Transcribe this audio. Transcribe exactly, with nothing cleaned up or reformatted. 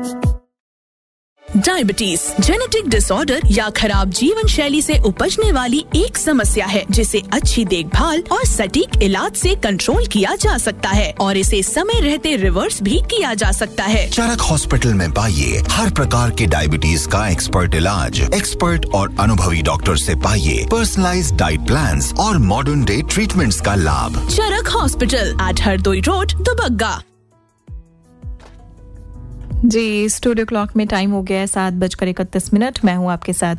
Diabetes genetic disorder या खराब जीवन शैली से उपजने वाली एक समस्या है जिसे अच्छी देखभाल और सटीक इलाज से कंट्रोल किया जा सकता है और इसे समय रहते रिवर्स भी किया जा सकता है। चरक हॉस्पिटल में पाइए हर प्रकार के डायबिटीज का एक्सपर्ट इलाज, एक्सपर्ट और अनुभवी डॉक्टर से पाइए पर्सनलाइज्ड डाइट प्लान्स और मॉडर्न डे ट्रीटमेंट्स का लाभ। चरक hospital eight Hardoi road, Dubagga. जी, स्टूडियो क्लॉक में टाइम हो गया है सात बजकर इकतीस मिनट। मैं हूँ आपके साथ